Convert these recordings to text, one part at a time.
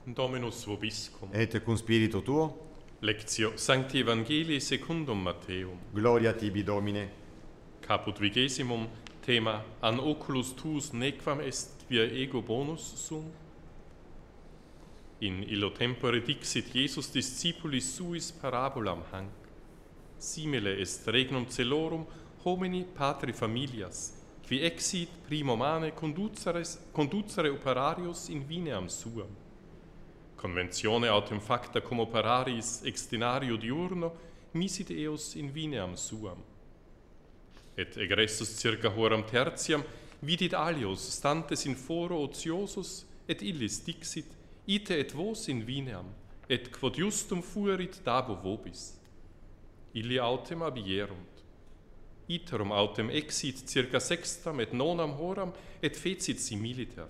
Dominus vobiscum. Et cum spiritu tuo, Lectio Sancti Evangelii secundum Matteum. gloria tibi Domine. Caput vigesimum, thema an oculus tuus nequam est quia ego bonus sum? In illo tempore dixit Iesus discipulis suis parabolam hanc. Simile est regnum celorum homini patri familias, qui exit primo mane conducere operarius in vineam suam. Conventione autem facta cum operaris extinario diurno misit eos in vineam suam. Et egressus circa horam tertiam vidit alios stantes in foro ociosus, et illis dixit, ite et vos in vineam, et quod justum fuerit dabo vobis. Illi autem abierunt. Iterum autem exit circa sextam et nonam horam, et fecit similiter.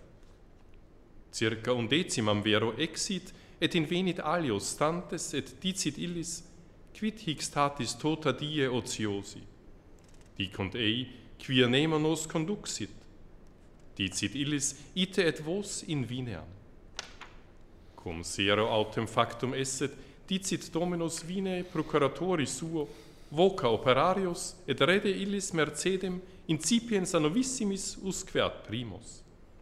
Circa undecimam vero exit, et invenit alios stantes, et dicit illis, quid hic statis tota die ociosi? Dicunt ei, quia nemo nos conduxit? Dicit illis, ite et vos in vineam. Cum sero autem factum esset, dicit Dominus vine procuratori suo, voca operarius, et rede illis mercedem incipiens a novissimis usque ad primos.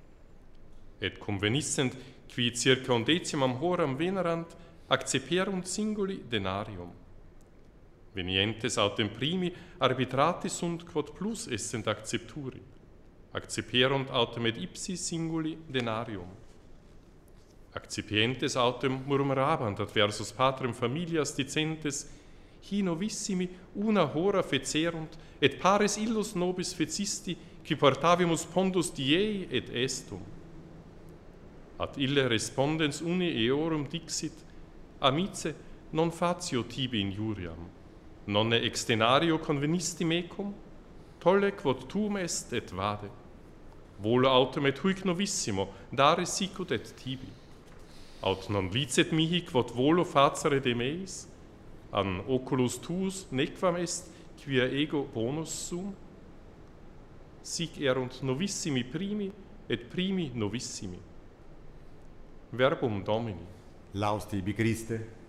Et convenissent, qui circa undecimam horam venerant, acceperunt singuli denarium. Venientes autem primi arbitrati sunt quod plus essent accepturi. Acceperunt autem et ipsi singuli denarium. Accipientes autem murmurabant adversus patrem familias dicentes, hi novissimi una hora fecerunt, et pares illus nobis fecisti, qui portavimus pondus diei et estum. Ad ille respondens uni eorum dixit, amice, non fatio tibi injuriam, nonne extenario convenisti mecum, tolle quod tuum est et vade. Volo autem et huic novissimo, dare sicut et tibi. Aut non licet mihi quod volo facere de meis, an oculus tuus nequam est quia ego bonus sum? Sic erunt novissimi primi et primi novissimi. Verbum Domini. Laus tibi Christe.